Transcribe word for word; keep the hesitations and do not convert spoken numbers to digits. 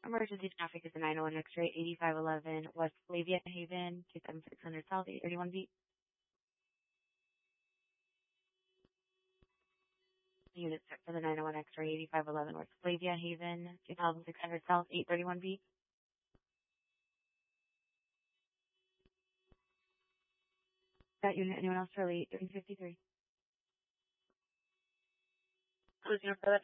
Emergency traffic is the nine oh one X-ray, eighty-five eleven West Flavia Haven, two seven six hundred South, eight thirty-one beat. Unit set for the nine oh one X-ray, eighty-five eleven West Flavia Haven, two thousand six hundred South, eight thirty-one beat. That unit, anyone else for late? three fifty-three. Who's going to for that